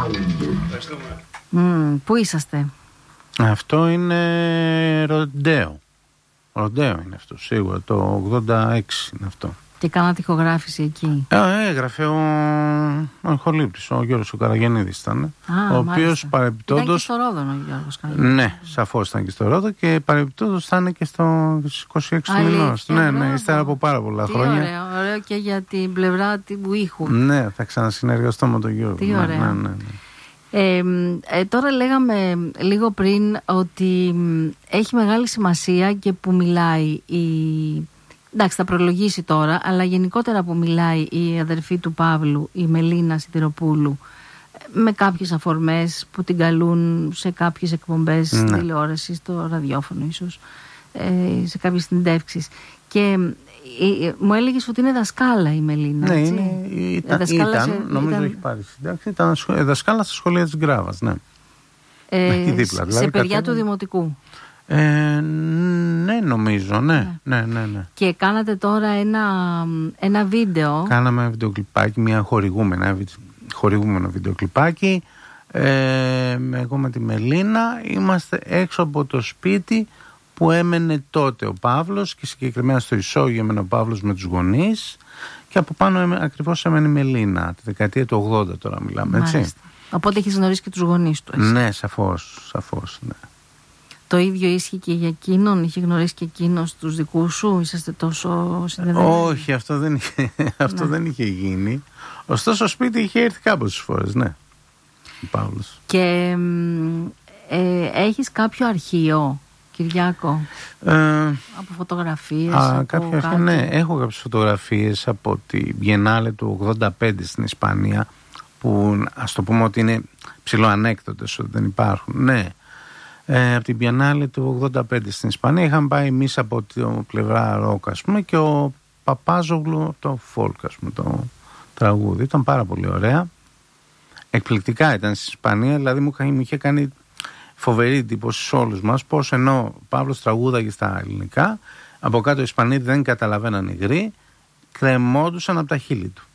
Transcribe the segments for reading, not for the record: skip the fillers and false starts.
Πού είσαστε? Αυτό είναι Ροντέο. Ροντέο είναι αυτό, σίγουρα. Το 86 είναι αυτό. Και κάνατε ηχογράφηση εκεί? Έγραφε ο ηχολήπτης, ο Γιώργος ο Καραγεννίδης ήταν. Ο οποίος παρεμπιπτόντως. Ήταν και στο Ρόδο ο Γιώργος Καραγεννίδης. Ναι, σαφώς ήταν και στο Ρόδο και παρεμπιπτόντως θα είναι και στις 26 του μηνός. Ναι, ύστερα από πάρα πολλά χρόνια. Ωραίο και για την πλευρά του ήχου. Ναι, θα ξανασυνεργαστώ με τον Γιώργο. Τι ωραία. Ναι. Τώρα λέγαμε λίγο πριν ότι έχει μεγάλη σημασία και που μιλάει εντάξει, θα προλογίσει τώρα, αλλά γενικότερα που μιλάει η αδερφή του Παύλου, η Μελίνα Σιδηροπούλου, με κάποιες αφορμές που την καλούν σε κάποιες εκπομπές τηλεόραση, στο ραδιόφωνο ίσως, σε κάποιες συνεντεύξεις. Και μου έλεγες ότι είναι δασκάλα η Μελίνα. Ναι, νομίζω έχει πάρει συντάξη. Ήταν δασκάλα στα σχολεία της Γκράβας, ναι. Δίπλα, δηλαδή, σε παιδιά του Δημοτικού. Ναι, νομίζω, ναι. Και κάνατε τώρα ένα βίντεο. Κάναμε βιντεοκλιπάκι, μια χορηγούμενο βιντεοκλιπάκι. Εγώ με τη Μελίνα είμαστε έξω από το σπίτι που έμενε τότε ο Παύλος, και συγκεκριμένα στο Ισόγειο έμενε ο Παύλος με τους γονείς, και από πάνω ακριβώς έμενε η Μελίνα, τη δεκαετία του 80 τώρα μιλάμε, έτσι. Μάλιστα. Οπότε έχεις γνωρίσει και τους γονείς του, έτσι. Ναι, σαφώς, ναι. Το ίδιο ίσχυε και για εκείνον? Είχε γνωρίσει και εκείνος τους δικούς σου? Είσαστε τόσο συνδεδεμένοι? Όχι, αυτό δεν είχε γίνει. Ωστόσο στο σπίτι είχε έρθει κάποιες φορές, ναι, ο Παύλος. Και έχεις κάποιο αρχείο, Κυριάκο, από φωτογραφίες? Ναι, έχω κάποιες φωτογραφίες από τη Biennale του 85 στην Ισπανία, που ας το πούμε ότι είναι ψιλοανέκδοτες, ότι δεν υπάρχουν. Ναι, από την Biennale του 85 στην Ισπανία είχαμε πάει εμείς από την πλευρά ροκ, ας πούμε, και ο Παπάζογλου το folk, ας πούμε, το τραγούδι. Ήταν πάρα πολύ ωραία. Εκπληκτικά ήταν στην Ισπανία, δηλαδή μου είχε κάνει φοβερή εντύπωση σε όλους μας, πως ενώ ο Παύλος τραγούδαγε στα ελληνικά, από κάτω οι Ισπανοί δεν καταλαβαίναν οι Γροί, κρεμόντουσαν από τα χείλη του.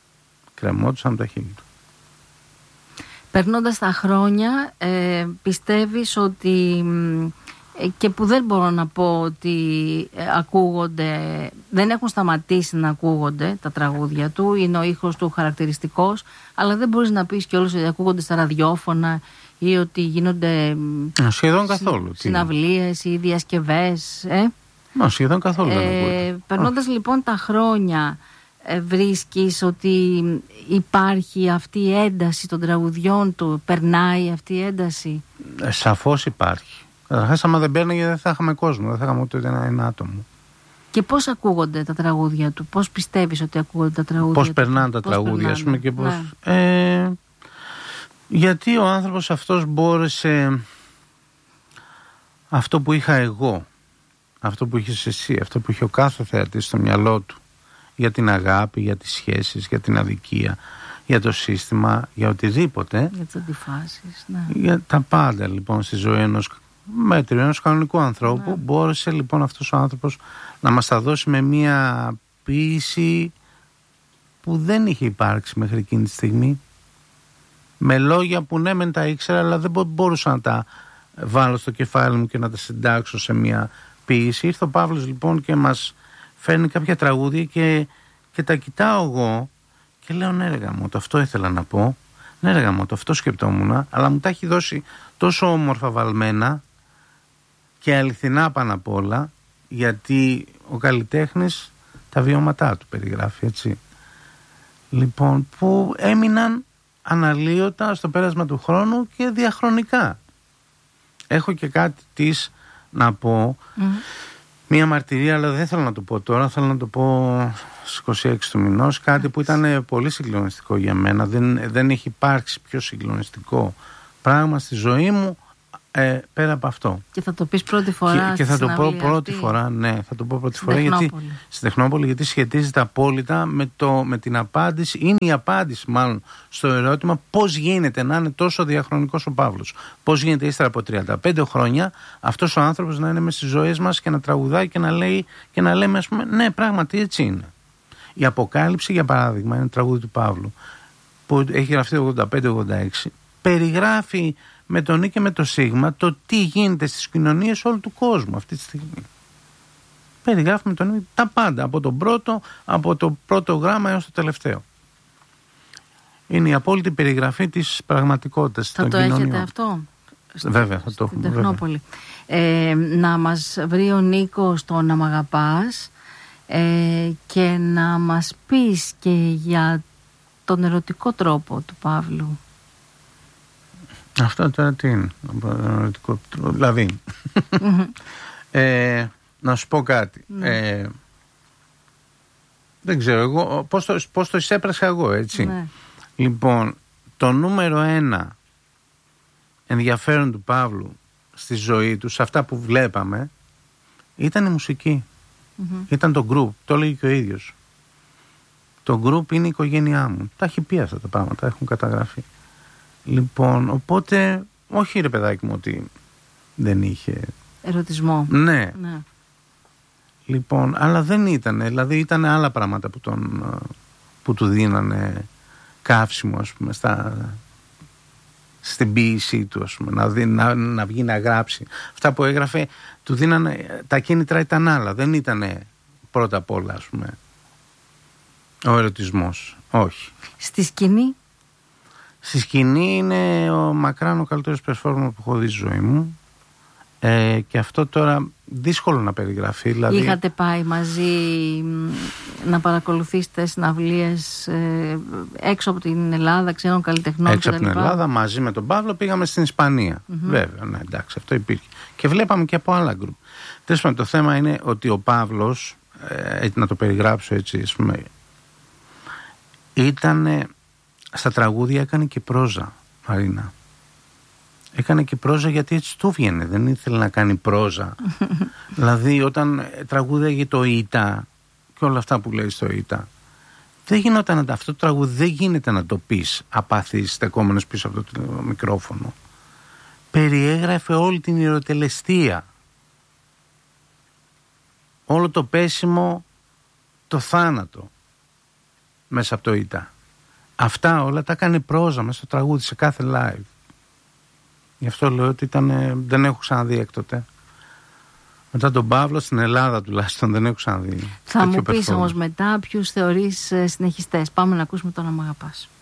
Περνώντας τα χρόνια, πιστεύεις ότι, και που δεν μπορώ να πω ότι ακούγονται, δεν έχουν σταματήσει να ακούγονται τα τραγούδια του, είναι ο ήχος του χαρακτηριστικός, αλλά δεν μπορείς να πεις κιόλας ότι ακούγονται στα ραδιόφωνα ή ότι γίνονται σχεδόν καθόλου συναυλίες ή διασκευές. Σχεδόν καθόλου δεν ακούγονται. Περνώντας λοιπόν τα χρόνια, βρίσκεις ότι υπάρχει αυτή η ένταση των τραγουδιών του? Περνάει αυτή η ένταση? Σαφώς υπάρχει. Καταρχάς, άμα δεν παίρναγε δεν θα είχαμε κόσμο, δεν θα είχαμε ούτε ένα άτομο. Και πώς ακούγονται τα τραγούδια του? Πώς πιστεύεις ότι ακούγονται τα τραγούδια του? Πώς περνάνε τα τραγούδια, ας πούμε, και πώς... Ναι. Γιατί ο άνθρωπος αυτός μπόρεσε αυτό που είχα εγώ, αυτό που είχες εσύ, αυτό που είχε ο κάθε θεατής στο μυαλό του, για την αγάπη, για τις σχέσεις, για την αδικία, για το σύστημα, για οτιδήποτε. Για τις αντιφάσεις, ναι. Για τα πάντα λοιπόν στη ζωή ενός μέτριου, ενός κανονικού ανθρώπου. Ναι. Μπόρεσε λοιπόν αυτός ο άνθρωπος να μας τα δώσει με μια ποίηση που δεν είχε υπάρξει μέχρι εκείνη τη στιγμή. Με λόγια που ναι μεν τα ήξερα, αλλά δεν μπορούσα να τα βάλω στο κεφάλι μου και να τα συντάξω σε μια ποίηση. Ήρθε ο Παύλος λοιπόν και μας φέρνει κάποια τραγούδια και τα κοιτάω εγώ και λέω ναι ρε γαμώτο, αυτό ήθελα να πω, ναι ρε γαμώτο, αυτό σκεπτόμουν, αλλά μου τα έχει δώσει τόσο όμορφα βαλμένα και αληθινά πάνω απ' όλα, γιατί ο καλλιτέχνης τα βιώματά του περιγράφει, έτσι. Λοιπόν, που έμειναν αναλύωτα στο πέρασμα του χρόνου και διαχρονικά. Έχω και κάτι της να πω, μία μαρτυρία, αλλά δεν θέλω να το πω τώρα, θέλω να το πω στις 26 του μηνός, κάτι που ήταν πολύ συγκλονιστικό για μένα. Δεν έχει υπάρξει πιο συγκλονιστικό πράγμα στη ζωή μου πέρα από αυτό. Και θα το πεις πρώτη φορά και θα το πω πρώτη φορά, ναι, θα το πω πρώτη φορά γιατί, στην Τεχνόπολη, γιατί σχετίζεται απόλυτα με την απάντηση, είναι η απάντηση μάλλον στο ερώτημα πώς γίνεται να είναι τόσο διαχρονικός ο Παύλος. Πώς γίνεται ύστερα από 35 χρόνια αυτός ο άνθρωπος να είναι μες στις ζωές μας και να τραγουδάει και να λέει και να λέμε, ας πούμε, ναι, πράγματι έτσι είναι. Η Αποκάλυψη, για παράδειγμα, είναι τραγούδι του Παύλου που έχει γραφτεί 85-86. περιγράφει με τον Ι και με το Σίγμα το τι γίνεται στις κοινωνίες όλου του κόσμου αυτή τη στιγμή. Περιγράφει με τον Ι τα πάντα, από το πρώτο γράμμα έως το τελευταίο. Είναι η απόλυτη περιγραφή της πραγματικότητας των κοινωνιών. Θα το έχετε αυτό? Βέβαια, θα το έχουμε. Στην Τεχνόπολη. Να μας βρει ο Νίκος το «Να μ' αγαπάς» και να μας πεις και για τον ερωτικό τρόπο του Παύλου. Αυτό τώρα τι είναι? Ερωτικό τρόπο, δηλαδή να σου πω κάτι. Δεν ξέρω εγώ πώς το εισέπρασα εγώ, έτσι. Ναι. Λοιπόν, το νούμερο 1 ενδιαφέρον του Παύλου στη ζωή του, σε αυτά που βλέπαμε, ήταν η μουσική. Ήταν το group, το έλεγε και ο ίδιος. Το group είναι η οικογένειά μου. Τα έχει πει αυτά τα πράγματα, έχουν καταγραφεί. Λοιπόν, οπότε, όχι ρε παιδάκι μου ότι δεν είχε ερωτισμό. Ναι. Λοιπόν, αλλά δεν ήταν, δηλαδή ήταν άλλα πράγματα που του δίνανε καύσιμο, ας πούμε, στην ποίησή του, ας πούμε, να βγει να γράψει. Αυτά που έγραφε του δίνανε, τα κίνητρα ήταν άλλα, δεν ήταν πρώτα απ' όλα, ας πούμε, ο ερωτισμός, όχι. Στη σκηνή? Στη σκηνή είναι μακράν ο καλύτερος performer που έχω δει στη ζωή μου, και αυτό τώρα δύσκολο να περιγραφεί. Δηλαδή... Είχατε πάει μαζί να παρακολουθήσετε συναυλίες έξω από την Ελλάδα, ξένων καλλιτεχνών? Έξω από την Ελλάδα, μαζί με τον Παύλο πήγαμε στην Ισπανία. Βέβαια, ναι, εντάξει, αυτό υπήρχε. Και βλέπαμε και από άλλα γκρουπ. Τέλος πάντων, το θέμα είναι ότι ο Παύλος, να το περιγράψω έτσι, ας πούμε, ήταν στα τραγούδια, έκανε και πρόζα, Μαρίνα. Έκανε και πρόζα γιατί έτσι του βγαίνει, δεν ήθελε να κάνει πρόζα. Δηλαδή όταν τραγούδαγε το Ήτα και όλα αυτά που λέει στο Ήτα, δεν γινόταν αυτό το τραγούδι, δεν γίνεται να το πεις απαθής στεκόμενος πίσω από το μικρόφωνο. Περιέγραφε όλη την ιεροτελεστία, όλο το πέσιμο, το θάνατο μέσα από το Ήτα. Αυτά όλα τα έκανε πρόζα μέσα στο τραγούδι, σε κάθε live. Γι' αυτό λέω ότι δεν έχω ξαναδεί έκτοτε. Μετά τον Παύλο στην Ελλάδα τουλάχιστον δεν έχω ξαναδεί. Θα μου πεις όμως μετά ποιους θεωρείς συνεχιστές. Πάμε να ακούσουμε το «Να μ' αγαπάς».